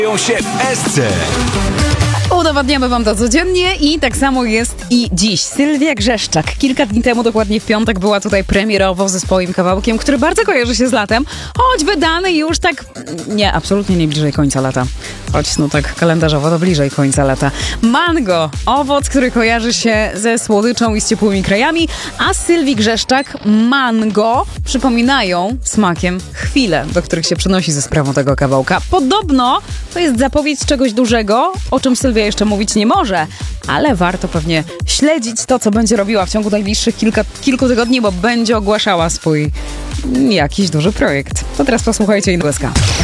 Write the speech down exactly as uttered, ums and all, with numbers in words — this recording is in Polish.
się w Esce. Udowadniamy wam to codziennie i tak samo jest i dziś. Sylwia Grzeszczak. Kilka dni temu, dokładnie w piątek, była tutaj premierowo ze swoim kawałkiem, który bardzo kojarzy się z latem, choć wydany już tak, nie, absolutnie nie bliżej końca lata. Choć no tak kalendarzowo to bliżej końca lata. Mango, owoc, który kojarzy się ze słodyczą i z ciepłymi krajami, a Sylwii Grzeszczak mango przypominają smakiem chwile, do których się przenosi ze sprawą tego kawałka. Podobno to jest zapowiedź czegoś dużego, o czym Sylwia jeszcze mówić nie może, ale warto pewnie śledzić to, co będzie robiła w ciągu najbliższych kilka, kilku tygodni, bo będzie ogłaszała swój jakiś duży projekt. To teraz posłuchajcie Inweska.